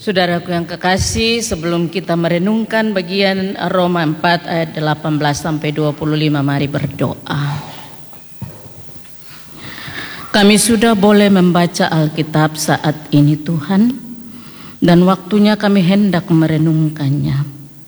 Saudaraku yang kekasih, sebelum kita merenungkan bagian Roma 4 ayat 18 sampai 25, mari berdoa. Kami sudah boleh membaca Alkitab saat ini Tuhan, dan waktunya kami hendak merenungkannya.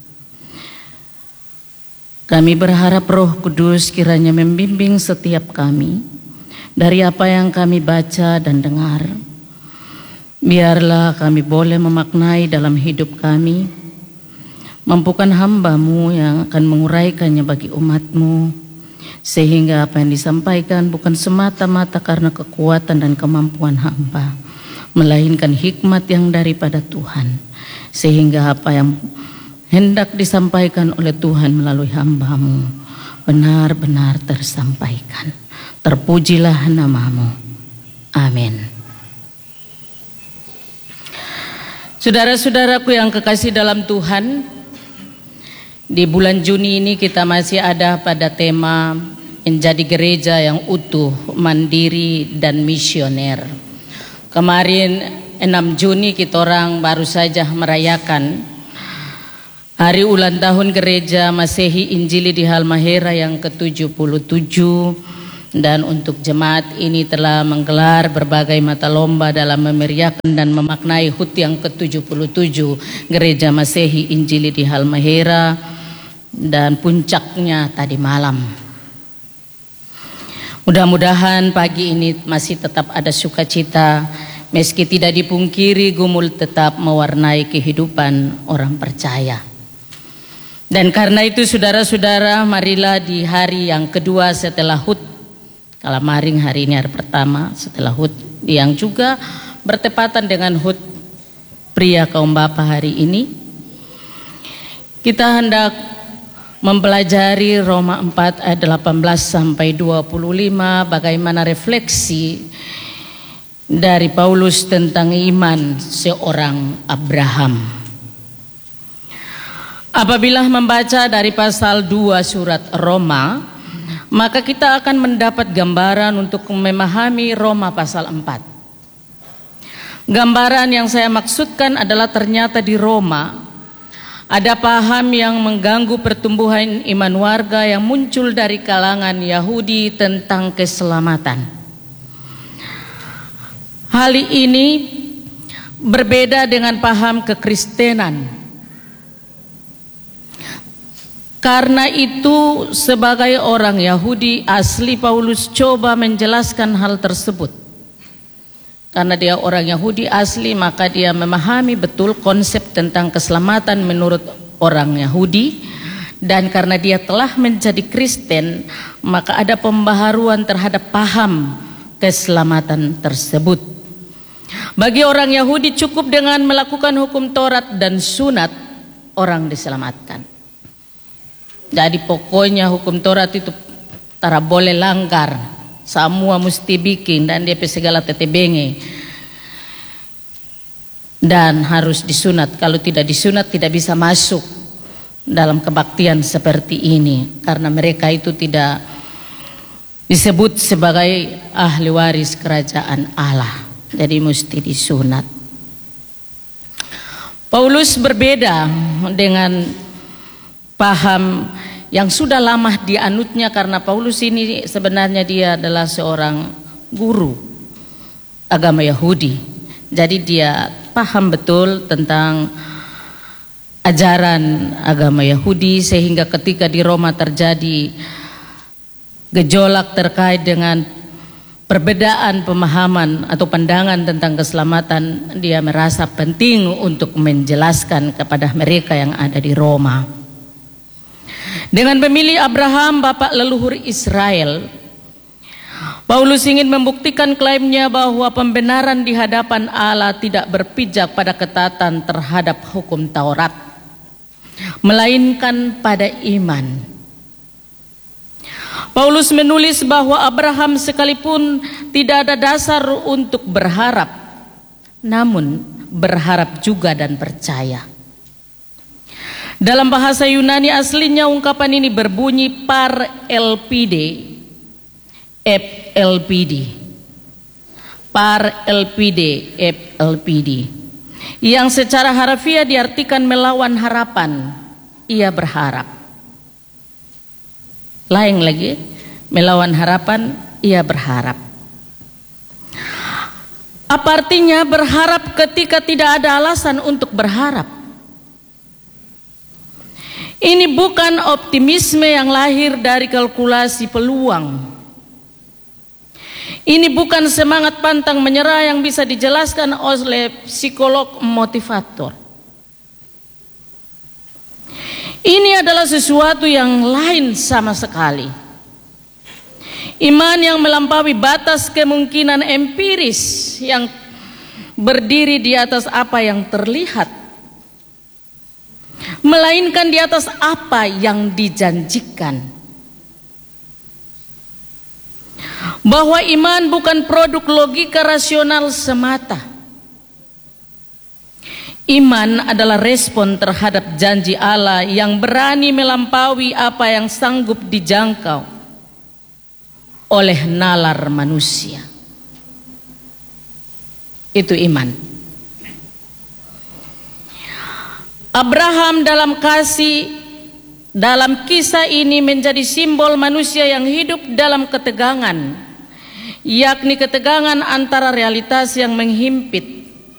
Kami berharap Roh Kudus kiranya membimbing setiap kami dari apa yang kami baca dan dengar. Biarlah kami boleh memaknai dalam hidup kami, mampukan hamba-Mu yang akan menguraikannya bagi umat-Mu, sehingga apa yang disampaikan bukan semata-mata karena kekuatan dan kemampuan hamba, melainkan hikmat yang daripada Tuhan, sehingga apa yang hendak disampaikan oleh Tuhan melalui hamba-Mu benar-benar tersampaikan. Terpujilah nama-Mu. Amin. Saudara-saudaraku yang kekasih dalam Tuhan, di bulan Juni ini kita masih ada pada tema menjadi gereja yang utuh, mandiri, dan misioner. Kemarin 6 Juni kita orang baru saja merayakan hari ulang tahun Gereja Masehi Injili di Halmahera yang ke-77. Dan untuk jemaat ini telah menggelar berbagai mata lomba dalam memeriahkan dan memaknai HUT yang ke-77 Gereja Masehi Injili di Halmahera, dan puncaknya tadi malam. Mudah-mudahan pagi ini masih tetap ada sukacita, meski tidak dipungkiri gumul tetap mewarnai kehidupan orang percaya. Dan karena itu saudara-saudara, marilah di hari yang kedua setelah HUT, Kalamaring hari ini hari pertama setelah HUT, yang juga bertepatan dengan HUT pria kaum bapa hari ini, kita hendak mempelajari Roma 4 ayat 18 sampai 25, bagaimana refleksi dari Paulus tentang iman seorang Abraham. Apabila membaca dari pasal 2 surat Roma, maka kita akan mendapat gambaran untuk memahami Roma pasal 4. Gambaran yang saya maksudkan adalah ternyata di Roma ada paham yang mengganggu pertumbuhan iman warga yang muncul dari kalangan Yahudi tentang keselamatan. Hal ini berbeda dengan paham kekristenan. Karena itu sebagai orang Yahudi asli, Paulus coba menjelaskan hal tersebut. Karena dia orang Yahudi asli, maka dia memahami betul konsep tentang keselamatan menurut orang Yahudi. Dan karena dia telah menjadi Kristen, maka ada pembaharuan terhadap paham keselamatan tersebut. Bagi orang Yahudi cukup dengan melakukan hukum Taurat dan sunat, orang diselamatkan. Jadi pokoknya hukum Taurat itu tara boleh langgar, semua mesti bikin, dan dia segala tetebenge, dan harus disunat. Kalau tidak disunat tidak bisa masuk dalam kebaktian seperti ini, karena mereka itu tidak disebut sebagai ahli waris kerajaan Allah. Jadi mesti disunat. Paulus berbeda dengan paham yang sudah lama dianutnya, karena Paulus ini sebenarnya dia adalah seorang guru agama Yahudi. Jadi dia paham betul tentang ajaran agama Yahudi, sehingga ketika di Roma terjadi gejolak terkait dengan perbedaan pemahaman atau pandangan tentang keselamatan, dia merasa penting untuk menjelaskan kepada mereka yang ada di Roma. Dengan memilih Abraham, bapak leluhur Israel, Paulus ingin membuktikan klaimnya bahwa pembenaran di hadapan Allah tidak berpijak pada ketatan terhadap hukum Taurat, melainkan pada iman. Paulus menulis bahwa Abraham sekalipun tidak ada dasar untuk berharap, namun berharap juga dan percaya. Dalam bahasa Yunani aslinya ungkapan ini berbunyi par elpide, ep elpidi, par elpide, ep elpidi. yang secara harfiah diartikan melawan harapan. Ia berharap. Lain lagi, melawan harapan, ia berharap. Apa artinya berharap ketika tidak ada alasan untuk berharap? Ini bukan optimisme yang lahir dari kalkulasi peluang. Ini bukan semangat pantang menyerah yang bisa dijelaskan oleh psikolog motivator. Ini adalah sesuatu yang lain sama sekali. Iman yang melampaui batas kemungkinan empiris yang berdiri di atas apa yang terlihat, melainkan di atas apa yang dijanjikan. Bahwa iman bukan produk logika rasional semata. Iman adalah respon terhadap janji Allah yang berani melampaui apa yang sanggup dijangkau oleh nalar manusia. Itu iman. Abraham dalam kisah ini menjadi simbol manusia yang hidup dalam ketegangan, yakni ketegangan antara realitas yang menghimpit